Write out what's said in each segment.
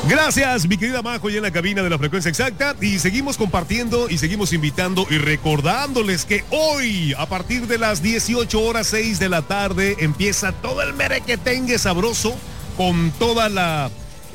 Gracias, mi querida Majo, ya en la cabina de la frecuencia exacta. Y seguimos compartiendo y seguimos invitando y recordándoles que hoy, a partir de las 18:06 de la tarde, empieza todo el merequetengue sabroso con toda la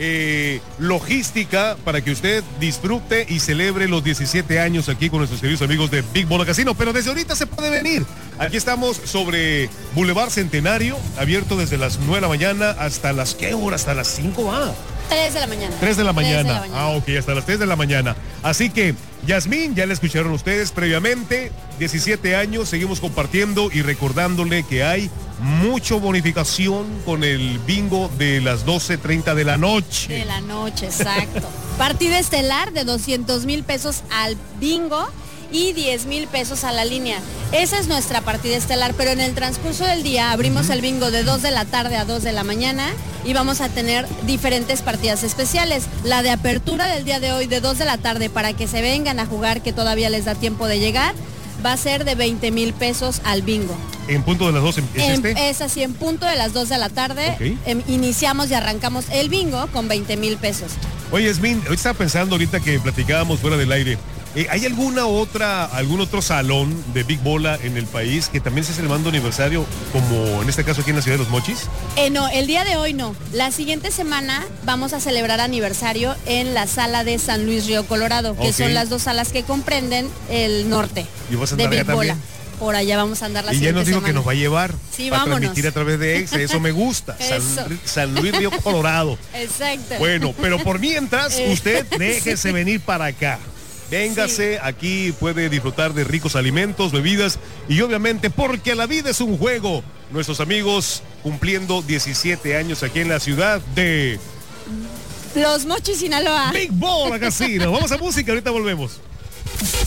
logística para que usted disfrute y celebre los 17 años aquí con nuestros queridos amigos de Big Bola Casino. Pero desde ahorita se puede venir. Aquí estamos sobre Boulevard Centenario, abierto desde las 9 de la mañana hasta las, ¿qué hora? Hasta las 5 va. 3 de la mañana. 3 de la mañana. 3 de la mañana. Ah, ok, hasta las 3 de la mañana. Así que, Yasmín, ya la escucharon ustedes previamente, 17 años, seguimos compartiendo y recordándole que hay mucho bonificación con el bingo de las 12:30 de la noche. De la noche, exacto. Partida estelar de 200,000 pesos al bingo y 10,000 pesos a la línea. Esa es nuestra partida estelar, pero en el transcurso del día abrimos el bingo de 2 de la tarde a 2 de la mañana y vamos a tener diferentes partidas especiales. La de apertura del día de hoy de 2 de la tarde para que se vengan a jugar, que todavía les da tiempo de llegar, va a ser de 20,000 pesos al bingo. En punto de las 12, Es así, en punto de las 2 de la tarde, Okay. Iniciamos y arrancamos el bingo con 20,000 pesos. Oye, Yasmín, hoy estaba pensando ahorita que platicábamos fuera del aire. ¿Hay algún otro salón de Big Bola en el país que también esté celebrando aniversario, como en este caso aquí en la ciudad de Los Mochis? No, el día de hoy no. La siguiente semana vamos a celebrar aniversario en la sala de San Luis Río Colorado, que son las dos salas que comprenden el norte ¿Y vas a de andar Big allá Bola. también? Por allá vamos a andar la Y ya siguiente nos dijo semana. que nos va a llevar. Sí, a vámonos. transmitir a través de Exa, eso me gusta. Eso. San Luis Río Colorado. Exacto. Bueno, pero por mientras, usted déjese venir para acá. Véngase, aquí puede disfrutar de ricos alimentos, bebidas y obviamente porque la vida es un juego. Nuestros amigos cumpliendo 17 años aquí en la ciudad de Los Mochis, Sinaloa. Big Bola Casino. Vamos a música, ahorita volvemos.